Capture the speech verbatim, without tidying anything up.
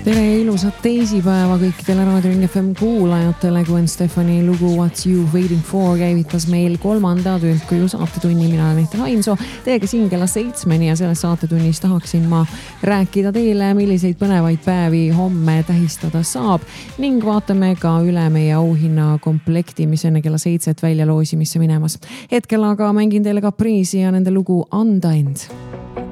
tere ja ilusat teisipäeva kõikidele Raadio Ring F M kuulajatele. Gwen Stefani lugu What's You Waiting For käivitas meil kolmanda tülkuju saatetunni. Mina olen Ehte Hainso, teiega siin kella seitsmeni ja selles saatetunnis tahaksin ma rääkida teile, milliseid põnevaid päevi homme tähistada saab ning vaatame ka üle meie auhinna komplekti, mis enne kella seitset välja loosimisse minemas. Hetkel aga mängin teile Caprice'i ja nende lugu Anda end.